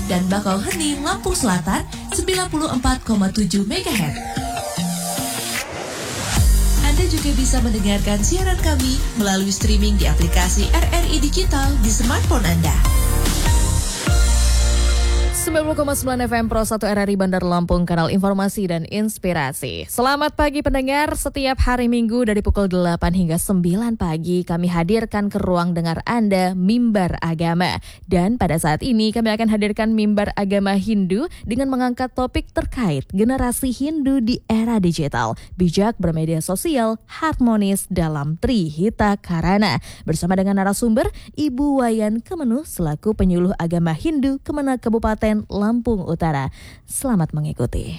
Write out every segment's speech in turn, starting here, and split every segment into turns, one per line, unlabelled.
dan Bakauheni, Lampung Selatan 94,7 MHz. Anda juga bisa mendengarkan siaran kami melalui streaming di aplikasi RRI Digital di smartphone Anda.
90,9 FM Pro 1 RRI Bandar Lampung, kanal informasi dan inspirasi. Selamat pagi pendengar, setiap hari Minggu dari pukul 8 hingga 9 pagi kami hadirkan ke ruang dengar Anda Mimbar Agama. Dan pada saat ini kami akan hadirkan Mimbar Agama Hindu dengan mengangkat topik terkait generasi Hindu di era digital, bijak bermedia sosial, harmonis dalam Trihita Karana. Bersama dengan narasumber Ibu Wayan Kemenu selaku penyuluh agama Hindu Kemenak Kabupaten Lampung Utara. Selamat mengikuti.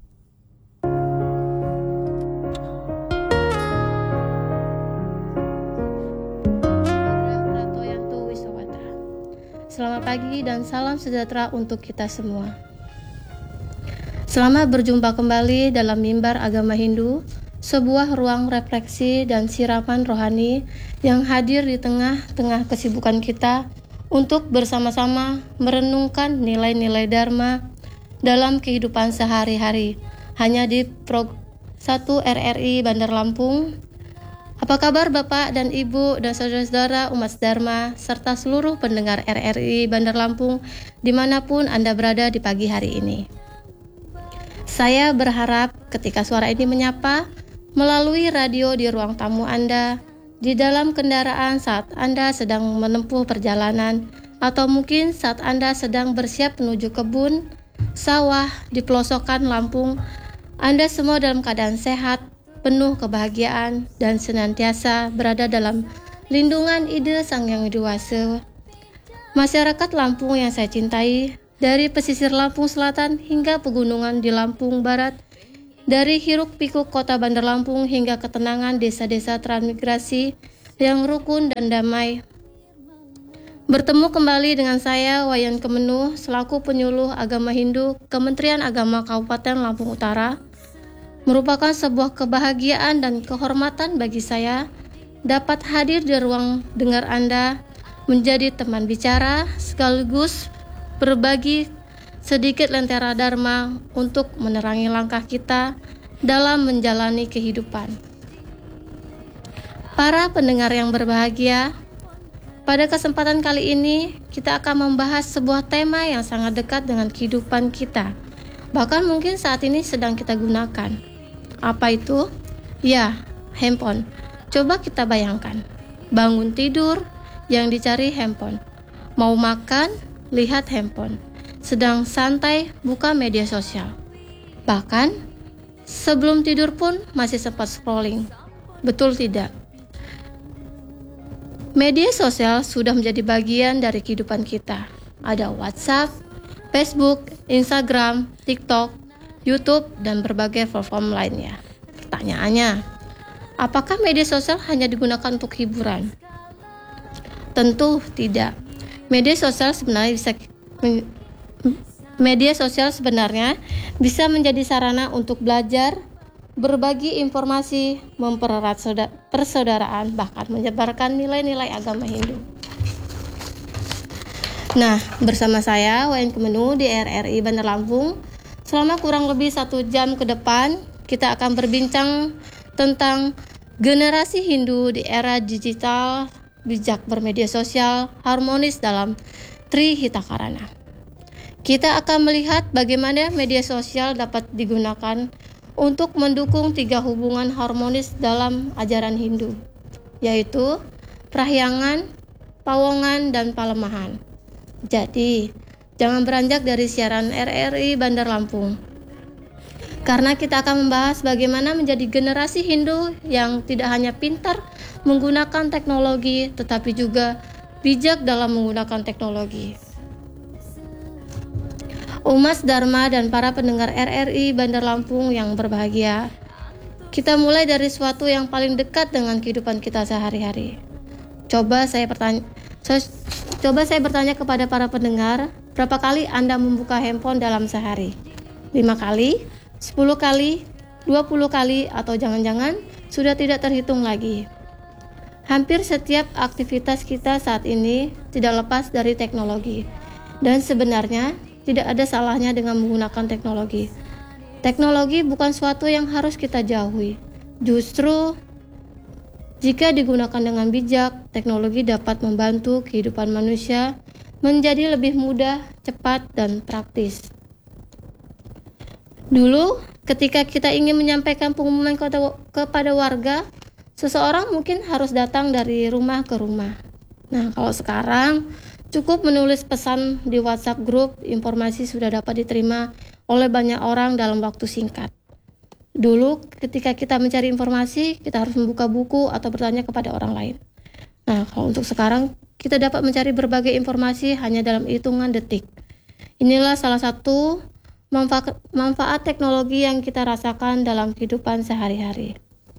Selamat pagi dan salam sejahtera untuk kita semua. Selamat berjumpa kembali dalam Mimbar Agama Hindu, sebuah ruang refleksi dan siraman rohani yang hadir di tengah-tengah kesibukan kita untuk bersama-sama merenungkan nilai-nilai Dharma dalam kehidupan sehari-hari, hanya di Pro 1 RRI Bandar Lampung. Apa kabar Bapak dan Ibu dan saudara-saudara umat Dharma serta seluruh pendengar RRI Bandar Lampung dimanapun Anda berada di pagi hari ini. Saya berharap ketika suara ini menyapa melalui radio di ruang tamu Anda, di dalam kendaraan saat Anda sedang menempuh perjalanan, atau mungkin saat Anda sedang bersiap menuju kebun, sawah di pelosokan Lampung, Anda semua dalam keadaan sehat, penuh kebahagiaan, dan senantiasa berada dalam lindungan ide Sang Yang Widi Wasa. Masyarakat Lampung yang saya cintai, dari pesisir Lampung Selatan hingga pegunungan di Lampung Barat, dari hiruk-pikuk kota Bandar Lampung hingga ketenangan desa-desa transmigrasi yang rukun dan damai. Bertemu kembali dengan saya, Wayan Kemenu, selaku penyuluh agama Hindu Kementerian Agama Kabupaten Lampung Utara. Merupakan sebuah kebahagiaan dan kehormatan bagi saya dapat hadir di ruang dengar Anda, menjadi teman bicara sekaligus berbagi sedikit lentera Dharma untuk menerangi langkah kita dalam menjalani kehidupan. Para pendengar yang berbahagia, pada kesempatan kali ini kita akan membahas sebuah tema yang sangat dekat dengan kehidupan kita. Bahkan mungkin saat ini sedang kita gunakan. Apa itu? Ya, handphone. Coba kita bayangkan, bangun tidur yang dicari handphone. Mau makan, lihat handphone. Sedang santai buka media sosial. Bahkan sebelum tidur pun masih sempat scrolling. Betul tidak? Media sosial sudah menjadi bagian dari kehidupan kita. Ada WhatsApp, Facebook, Instagram, TikTok, YouTube, dan berbagai platform lainnya. Pertanyaannya, apakah media sosial hanya digunakan untuk hiburan? Tentu tidak. Media sosial sebenarnya bisa menjadi sarana untuk belajar, berbagi informasi, mempererat persaudaraan, bahkan menyebarkan nilai-nilai agama Hindu. Nah, bersama saya, Wayan Kemenu di RRI Bandar Lampung, selama kurang lebih 1 jam ke depan, kita akan berbincang tentang generasi Hindu di era digital, bijak bermedia sosial, harmonis dalam Trihita Karana. Kita akan melihat bagaimana media sosial dapat digunakan untuk mendukung 3 hubungan harmonis dalam ajaran Hindu, yaitu prahyangan, pawongan, dan palemahan. Jadi, jangan beranjak dari siaran RRI Bandar Lampung. Karena kita akan membahas bagaimana menjadi generasi Hindu yang tidak hanya pintar menggunakan teknologi, tetapi juga bijak dalam menggunakan teknologi. Umat Dharma dan para pendengar RRI Bandar Lampung yang berbahagia, kita mulai dari sesuatu yang paling dekat dengan kehidupan kita sehari-hari. Coba saya bertanya kepada para pendengar, berapa kali Anda membuka handphone dalam sehari? 5 kali, 10 kali, 20 kali, atau jangan-jangan sudah tidak terhitung lagi. Hampir setiap aktivitas kita saat ini tidak lepas dari teknologi. Dan sebenarnya tidak ada salahnya dengan menggunakan teknologi. Teknologi bukan suatu yang harus kita jauhi. Justru, jika digunakan dengan bijak, teknologi dapat membantu kehidupan manusia menjadi lebih mudah, cepat, dan praktis. Dulu, ketika kita ingin menyampaikan pengumuman kepada warga, seseorang mungkin harus datang dari rumah ke rumah. Nah, kalau sekarang cukup menulis pesan di WhatsApp grup, informasi sudah dapat diterima oleh banyak orang dalam waktu singkat. Dulu, ketika kita mencari informasi, kita harus membuka buku atau bertanya kepada orang lain. Nah, kalau untuk sekarang, kita dapat mencari berbagai informasi hanya dalam hitungan detik. Inilah salah satu manfaat teknologi yang kita rasakan dalam kehidupan sehari-hari.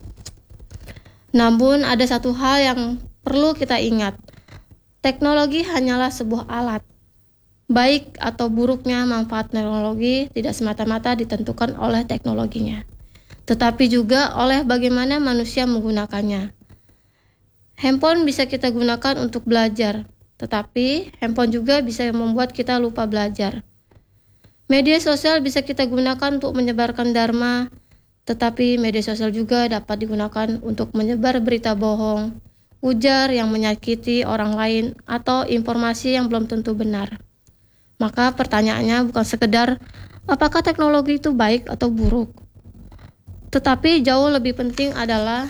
Namun, ada satu hal yang perlu kita ingat. Teknologi hanyalah sebuah alat. Baik atau buruknya manfaat teknologi tidak semata-mata ditentukan oleh teknologinya, tetapi juga oleh bagaimana manusia menggunakannya. Handphone bisa kita gunakan untuk belajar, tetapi handphone juga bisa membuat kita lupa belajar. Media sosial bisa kita gunakan untuk menyebarkan dharma, tetapi media sosial juga dapat digunakan untuk menyebar berita bohong, ujar yang menyakiti orang lain, atau informasi yang belum tentu benar. Maka pertanyaannya bukan sekedar apakah teknologi itu baik atau buruk, tetapi jauh lebih penting adalah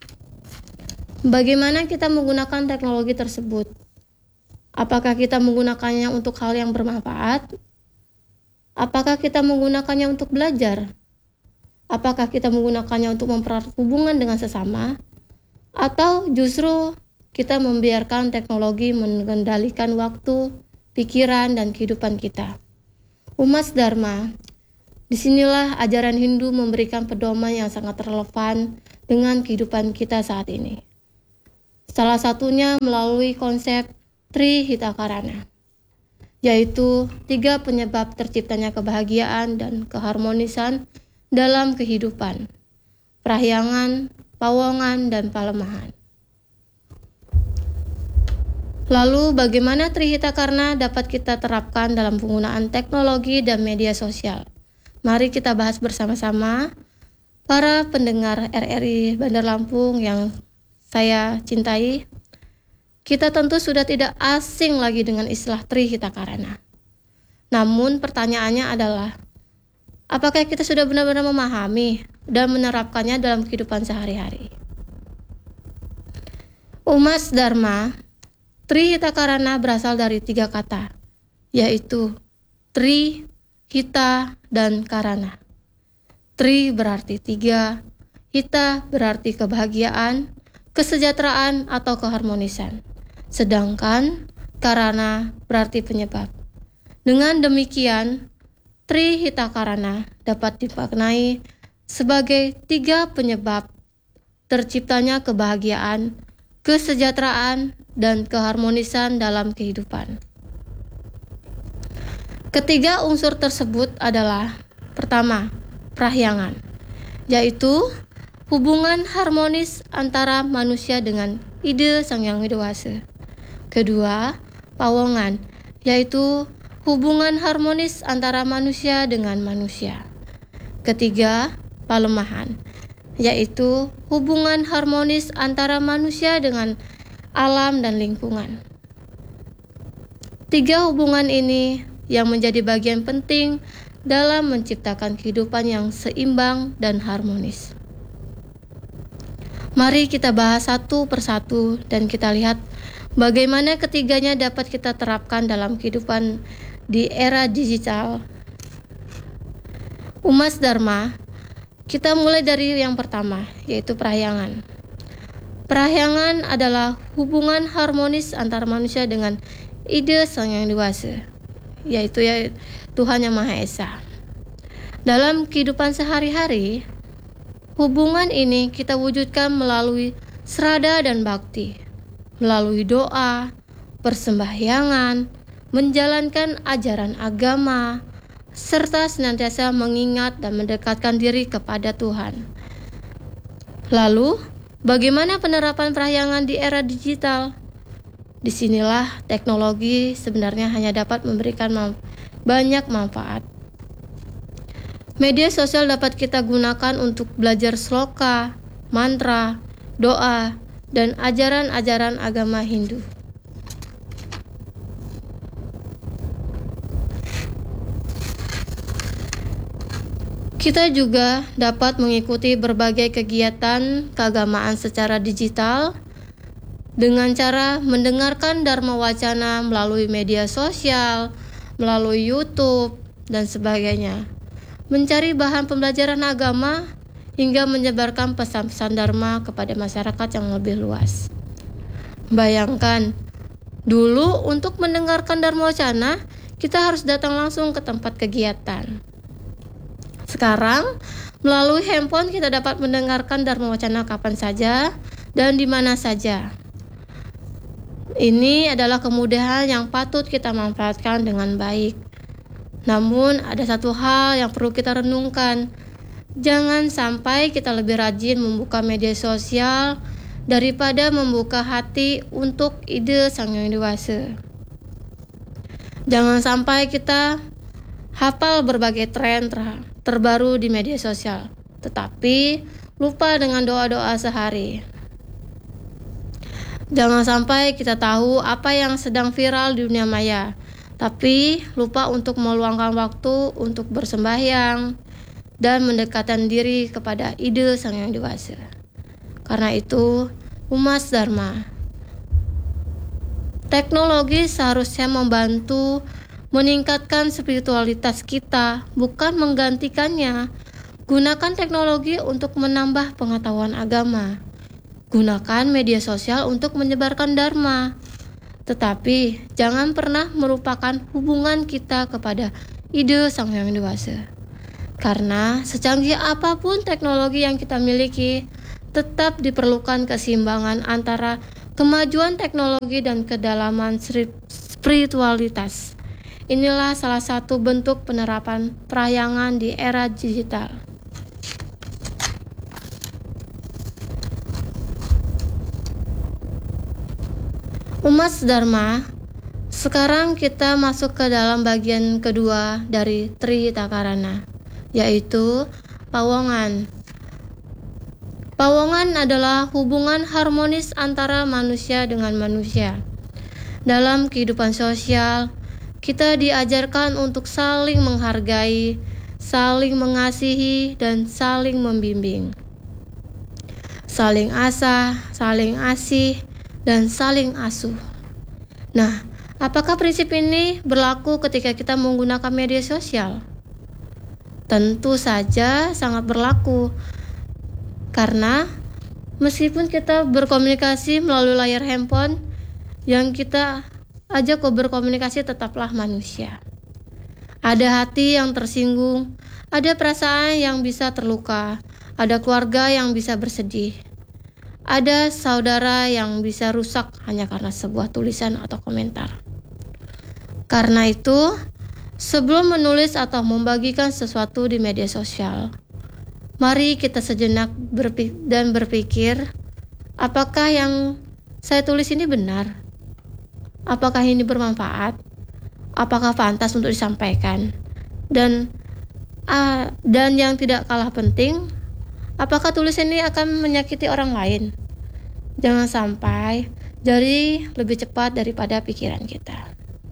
bagaimana kita menggunakan teknologi tersebut. Apakah kita menggunakannya untuk hal yang bermanfaat? Apakah kita menggunakannya untuk belajar? Apakah kita menggunakannya untuk mempererat hubungan dengan sesama? Atau justru kita membiarkan teknologi mengendalikan waktu, pikiran, dan kehidupan kita? Umat Dharma, disinilah ajaran Hindu memberikan pedoman yang sangat relevan dengan kehidupan kita saat ini. Salah satunya melalui konsep Trihitakarana, yaitu 3 penyebab terciptanya kebahagiaan dan keharmonisan dalam kehidupan: prahyangan, pawongan, dan palemahan. Lalu bagaimana Trihitakarana dapat kita terapkan dalam penggunaan teknologi dan media sosial? Mari kita bahas bersama-sama. Para pendengar RRI Bandar Lampung yang saya cintai, kita tentu sudah tidak asing lagi dengan istilah Trihitakarana. Namun pertanyaannya adalah, apakah kita sudah benar-benar memahami dan menerapkannya dalam kehidupan sehari-hari? Umat Dharma, Trihitakarana berasal dari 3 kata, yaitu Tri, Hita, dan Karana. Tri berarti 3, Hita berarti kebahagiaan, kesejahteraan, atau keharmonisan. Sedangkan Karana berarti penyebab. Dengan demikian, Trihitakarana dapat dimaknai sebagai 3 penyebab terciptanya kebahagiaan, kesejahteraan, dan keharmonisan dalam kehidupan. Ketiga unsur tersebut adalah: pertama, prahyangan, yaitu hubungan harmonis antara manusia dengan ide Sang Hyang Widi Wasa. Kedua, pawongan, yaitu hubungan harmonis antara manusia dengan manusia. Ketiga, palemahan, yaitu hubungan harmonis antara manusia dengan alam dan lingkungan. 3 hubungan ini yang menjadi bagian penting dalam menciptakan kehidupan yang seimbang dan harmonis. Mari kita bahas satu persatu dan kita lihat bagaimana ketiganya dapat kita terapkan dalam kehidupan di era digital. Umat Dharma, kita mulai dari yang pertama, yaitu prahyangan. Prahyangan adalah hubungan harmonis antara manusia dengan ide Sang Hyang Widi Wasa, yaitu Tuhan Yang Maha Esa. Dalam kehidupan sehari-hari, hubungan ini kita wujudkan melalui srada dan bakti, melalui doa, persembahyangan, menjalankan ajaran agama, serta senantiasa mengingat dan mendekatkan diri kepada Tuhan. Lalu, bagaimana penerapan prahyangan di era digital? Disinilah teknologi sebenarnya hanya dapat memberikan banyak manfaat. Media sosial dapat kita gunakan untuk belajar sloka, mantra, doa, dan ajaran-ajaran agama Hindu. Kita juga dapat mengikuti berbagai kegiatan keagamaan secara digital dengan cara mendengarkan Dharma Wacana melalui media sosial, melalui YouTube, dan sebagainya. Mencari bahan pembelajaran agama hingga menyebarkan pesan-pesan Dharma kepada masyarakat yang lebih luas. Bayangkan, dulu untuk mendengarkan Dharma Wacana, kita harus datang langsung ke tempat kegiatan. Sekarang, melalui handphone kita dapat mendengarkan Dharma Wacana kapan saja dan di mana saja. Ini adalah kemudahan yang patut kita manfaatkan dengan baik. Namun, ada satu hal yang perlu kita renungkan. Jangan sampai kita lebih rajin membuka media sosial daripada membuka hati untuk ide Sang Yang Dewasa. Jangan sampai kita hafal berbagai tren terbaru di media sosial, tetapi lupa dengan doa-doa sehari. Jangan sampai kita tahu apa yang sedang viral di dunia maya, tapi lupa untuk meluangkan waktu untuk bersembahyang dan mendekatkan diri kepada ide Sang Yang Dewasa. Karena itu, umat Dharma, teknologi seharusnya membantu meningkatkan spiritualitas kita, bukan menggantikannya. Gunakan teknologi untuk menambah pengetahuan agama. Gunakan media sosial untuk menyebarkan Dharma. Tetapi jangan pernah merupakan hubungan kita kepada ide Sang Yang Dewasa. Karena secanggih apapun teknologi yang kita miliki, tetap diperlukan keseimbangan antara kemajuan teknologi dan kedalaman spiritualitas. Inilah salah satu bentuk penerapan perahyangan di era digital. Umat Dharma, sekarang kita masuk ke dalam bagian kedua dari Tritakarana, yaitu pawongan. Pawongan adalah hubungan harmonis antara manusia dengan manusia. Dalam kehidupan sosial, kita diajarkan untuk saling menghargai, saling mengasihi, dan saling membimbing. Saling asah, saling asih, dan saling asuh. Nah, apakah prinsip ini berlaku ketika kita menggunakan media sosial? Tentu saja sangat berlaku. Karena meskipun kita berkomunikasi melalui layar handphone, yang kita ajak berkomunikasi tetaplah manusia. Ada hati yang tersinggung, ada perasaan yang bisa terluka, ada keluarga yang bisa bersedih. Ada saudara yang bisa rusak hanya karena sebuah tulisan atau komentar. Karena itu, sebelum menulis atau membagikan sesuatu di media sosial, mari kita sejenak berpikir, apakah yang saya tulis ini benar? Apakah ini bermanfaat? Apakah pantas untuk disampaikan? Dan yang tidak kalah penting, apakah tulisan ini akan menyakiti orang lain? Jangan sampai jadi lebih cepat daripada pikiran kita.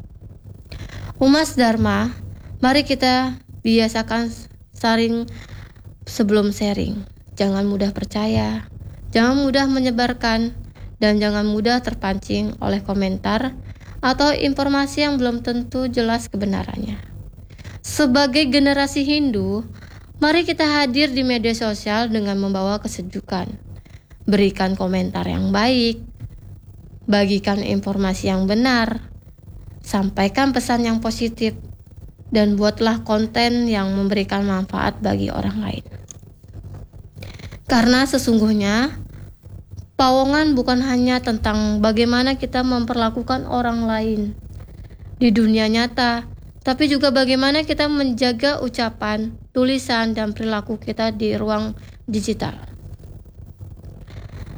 Umat Dharma, mari kita biasakan saring sebelum sharing. Jangan mudah percaya, jangan mudah menyebarkan, dan jangan mudah terpancing oleh komentar atau informasi yang belum tentu jelas kebenarannya. Sebagai generasi Hindu, mari kita hadir di media sosial dengan membawa kesejukan. Berikan komentar yang baik, bagikan informasi yang benar, sampaikan pesan yang positif, dan buatlah konten yang memberikan manfaat bagi orang lain. Karena sesungguhnya, pawongan bukan hanya tentang bagaimana kita memperlakukan orang lain di dunia nyata, tapi juga bagaimana kita menjaga ucapan, tulisan, dan perilaku kita di ruang digital.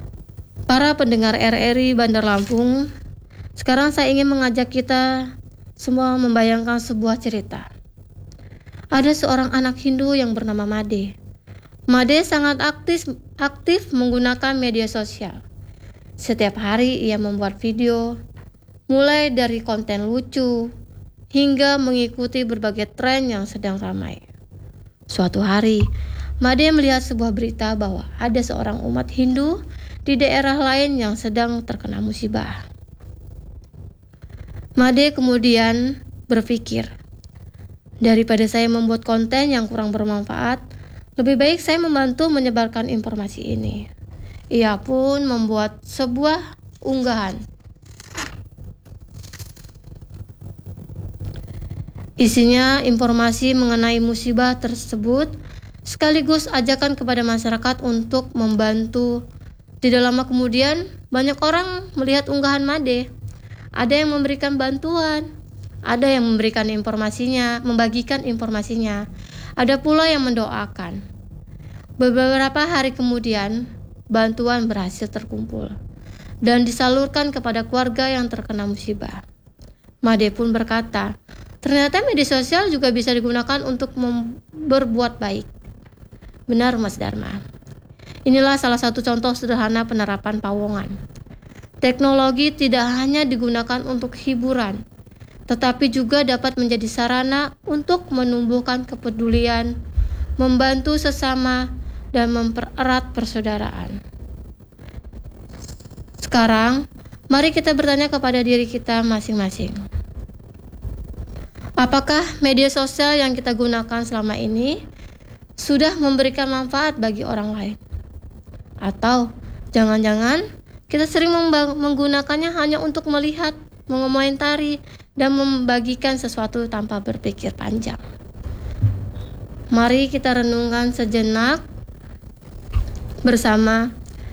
Para pendengar RRI Bandar Lampung, sekarang saya ingin mengajak kita semua membayangkan sebuah cerita. Ada seorang anak Hindu yang bernama Made. Made sangat aktif menggunakan media sosial. Setiap hari ia membuat video, mulai dari konten lucu hingga mengikuti berbagai tren yang sedang ramai. Suatu hari, Made melihat sebuah berita bahwa ada seorang umat Hindu di daerah lain yang sedang terkena musibah. Made kemudian berpikir, daripada saya membuat konten yang kurang bermanfaat, lebih baik saya membantu menyebarkan informasi ini. Ia pun membuat sebuah unggahan. Isinya informasi mengenai musibah tersebut, sekaligus ajakan kepada masyarakat untuk membantu. Tidak lama kemudian, banyak orang melihat unggahan Made. Ada yang memberikan bantuan, ada yang memberikan informasinya, membagikan informasinya, ada pula yang mendoakan. Beberapa hari kemudian, bantuan berhasil terkumpul dan disalurkan kepada keluarga yang terkena musibah. Made pun berkata, ternyata media sosial juga bisa digunakan untuk berbuat baik. Benar, Mas Dharma. Inilah salah satu contoh sederhana penerapan Pawongan. Teknologi tidak hanya digunakan untuk hiburan, tetapi juga dapat menjadi sarana untuk menumbuhkan kepedulian, membantu sesama, dan mempererat persaudaraan. Sekarang, mari kita bertanya kepada diri kita masing-masing. Apakah media sosial yang kita gunakan selama ini sudah memberikan manfaat bagi orang lain? Atau jangan-jangan kita sering menggunakannya hanya untuk melihat, mengomentari, dan membagikan sesuatu tanpa berpikir panjang. Mari kita renungkan sejenak bersama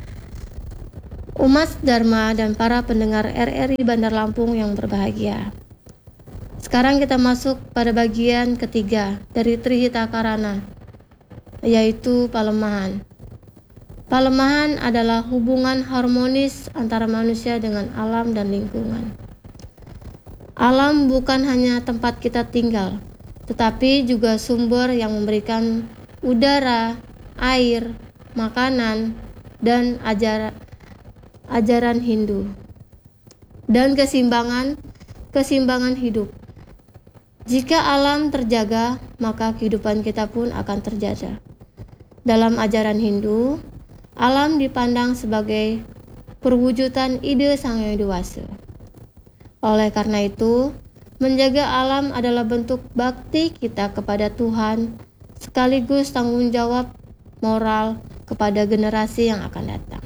umat Dharma dan para pendengar RRI Bandar Lampung yang berbahagia. Sekarang kita masuk pada bagian ketiga dari Trihita Karana, yaitu palemahan. Palemahan adalah hubungan harmonis antara manusia dengan alam dan lingkungan. Alam bukan hanya tempat kita tinggal, tetapi juga sumber yang memberikan udara, air, makanan, dan ajaran Hindu, dan keseimbangan hidup. Jika alam terjaga, maka kehidupan kita pun akan terjaga. Dalam ajaran Hindu, alam dipandang sebagai perwujudan ide Sang Hyang Widi Wasa. Oleh karena itu, menjaga alam adalah bentuk bakti kita kepada Tuhan, sekaligus tanggung jawab moral kepada generasi yang akan datang.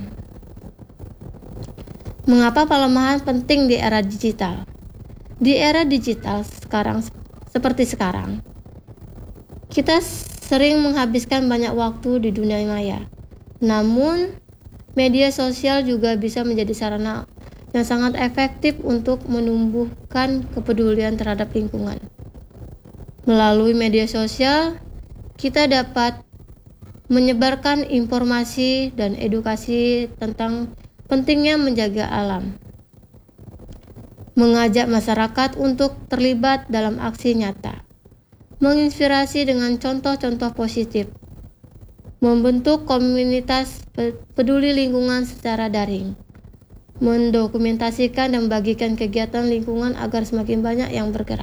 Mengapa palemahan penting di era digital? Di era digital seperti sekarang, kita sering menghabiskan banyak waktu di dunia maya. Namun, media sosial juga bisa menjadi sarana yang sangat efektif untuk menumbuhkan kepedulian terhadap lingkungan. Melalui media sosial, kita dapat menyebarkan informasi dan edukasi tentang pentingnya menjaga alam, mengajak masyarakat untuk terlibat dalam aksi nyata, menginspirasi dengan contoh-contoh positif, membentuk komunitas peduli lingkungan secara daring, mendokumentasikan dan membagikan kegiatan lingkungan agar semakin banyak yang bergerak.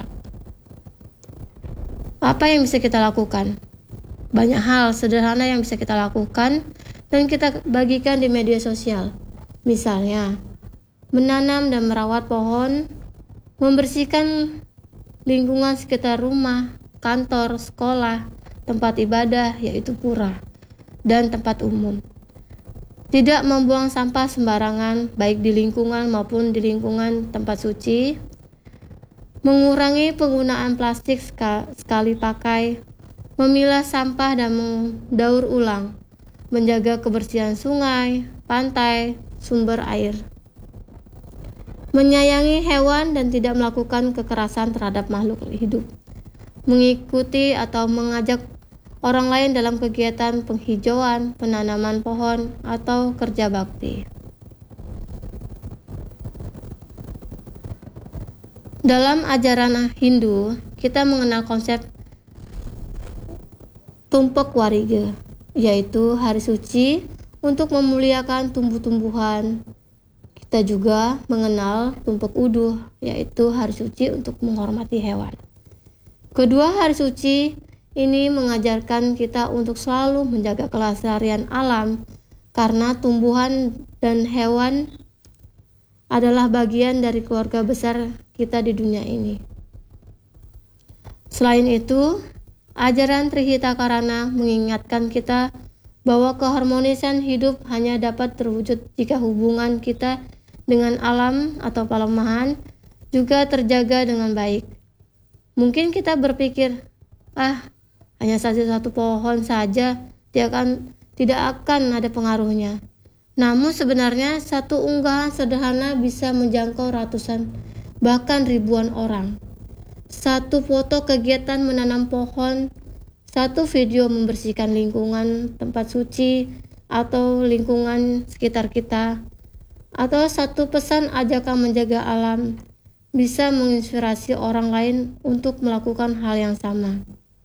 Apa yang bisa kita lakukan? Banyak hal sederhana yang bisa kita lakukan dan kita bagikan di media sosial. Misalnya, menanam dan merawat pohon, membersihkan lingkungan sekitar rumah, kantor, sekolah, tempat ibadah yaitu pura, dan tempat umum. Tidak membuang sampah sembarangan, baik di lingkungan maupun di lingkungan tempat suci. Mengurangi penggunaan plastik sekali pakai, memilah sampah dan mendaur ulang, menjaga kebersihan sungai, pantai, sumber air. Menyayangi hewan dan tidak melakukan kekerasan terhadap makhluk hidup. Mengikuti atau mengajak orang lain dalam kegiatan penghijauan, penanaman pohon, atau kerja bakti. Dalam ajaran Hindu, kita mengenal konsep Tumpak Warige, yaitu hari suci untuk memuliakan tumbuh-tumbuhan. Kita juga mengenal Tumpak Uduh, yaitu hari suci untuk menghormati hewan. Kedua hari suci ini mengajarkan kita untuk selalu menjaga kelestarian alam, karena tumbuhan dan hewan adalah bagian dari keluarga besar kita di dunia ini. Selain itu, ajaran Trihitakarana mengingatkan kita bahwa keharmonisan hidup hanya dapat terwujud jika hubungan kita dengan alam atau palemahan juga terjaga dengan baik. Mungkin kita berpikir, hanya saja satu pohon saja tidak akan ada pengaruhnya. Namun sebenarnya satu unggahan sederhana bisa menjangkau ratusan, bahkan ribuan orang. Satu foto kegiatan menanam pohon, satu video membersihkan lingkungan tempat suci atau lingkungan sekitar kita, atau satu pesan ajakan menjaga alam bisa menginspirasi orang lain untuk melakukan hal yang sama.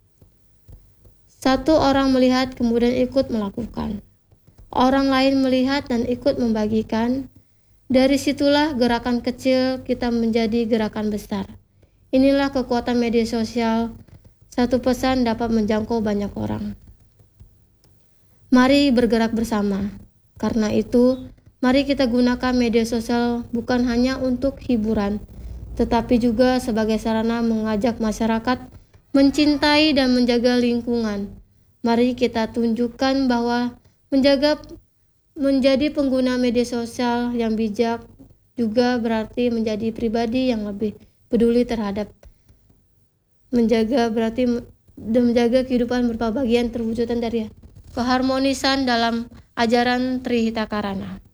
Satu orang melihat kemudian ikut melakukan. Orang lain melihat dan ikut membagikan. Dari situlah gerakan kecil kita menjadi gerakan besar. Inilah kekuatan media sosial. Satu pesan dapat menjangkau banyak orang. Mari bergerak bersama. Karena itu, mari kita gunakan media sosial bukan hanya untuk hiburan, tetapi juga sebagai sarana mengajak masyarakat mencintai dan menjaga lingkungan. Mari kita tunjukkan bahwa menjadi pengguna media sosial yang bijak juga berarti menjadi pribadi yang lebih peduli terhadap menjaga kehidupan berupa bagian terwujudan dari keharmonisan dalam ajaran Trihitakarana.